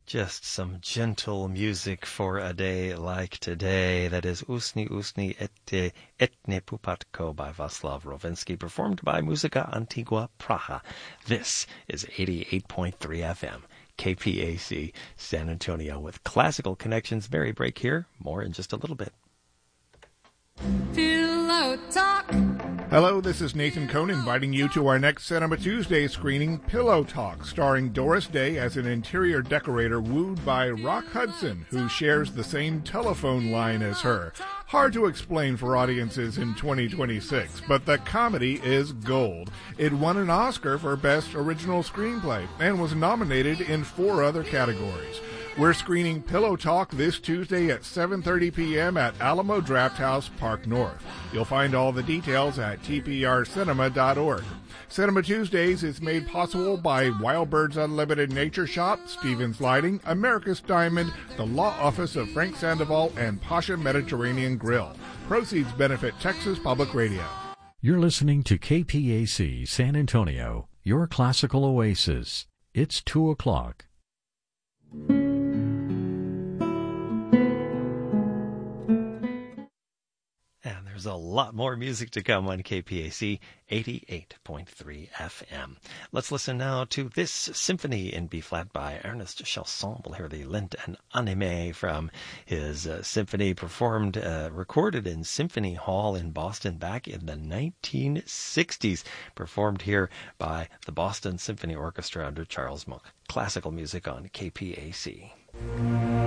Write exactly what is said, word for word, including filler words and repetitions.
Just some gentle music for a day like today. That is Usni Usni Ette Etne Pupatko by Vaslav Rovinsky, performed by Musica Antigua Praha. This is eighty-eight point three F M, K P A C San Antonio, with classical connections. Very break here. More in just a little bit. Pillow Talk. Hello, this is Nathan Cohn inviting you to our next Cinema Tuesday screening, Pillow Talk, starring Doris Day as an interior decorator wooed by Rock Hudson, who shares the same telephone line as her. Hard to explain for audiences in twenty twenty-six, but the comedy is gold. It won an Oscar for Best Original Screenplay and was nominated in four other categories. We're screening Pillow Talk this Tuesday at seven thirty p.m. at Alamo Drafthouse, Park North. You'll find all the details at t p r cinema dot org. Cinema Tuesdays is made possible by Wild Birds Unlimited Nature Shop, Stevens Lighting, America's Diamond, the Law Office of Frank Sandoval, and Pasha Mediterranean Grill. Proceeds benefit Texas Public Radio. You're listening to K P A C San Antonio, your classical oasis. It's two o'clock. And there's a lot more music to come on K P A C eighty-eight point three F M. Let's listen now to this symphony in B-flat by Ernest Chausson. We'll hear the Lent and Anime from his uh, symphony, performed, uh, recorded in Symphony Hall in Boston back in the nineteen sixties, performed here by the Boston Symphony Orchestra under Charles Monk. Classical music on K P A C.